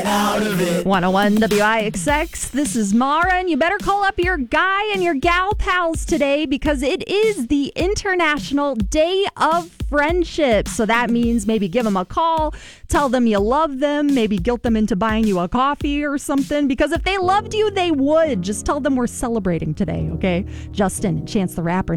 out of it. 101 WIXX. This is Mara, and you better call up your guy and your gal pals today because it is the International Day of Friendship. So that means maybe give them a call, tell them you love them, maybe guilt them into buying you a coffee or something. Because if they loved you, they would. Just tell them we're celebrating today, okay? Justin and Chance the Rapper.